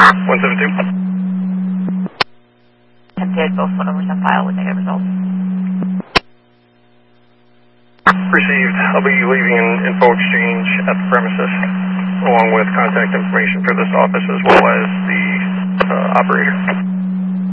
172. Attempted, both phone numbers on file with negative results. Received. I'll be leaving an info exchange at the premises, along with contact information for this office as well as the operator.